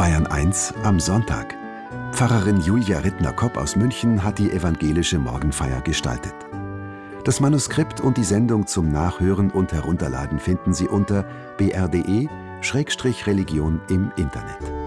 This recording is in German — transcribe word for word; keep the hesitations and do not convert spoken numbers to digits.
Bayern eins am Sonntag. Pfarrerin Julia Rittner-Kopp aus München hat die evangelische Morgenfeier gestaltet. Das Manuskript und die Sendung zum Nachhören und Herunterladen finden Sie unter b r punkt d e Schrägstrich Religion im Internet.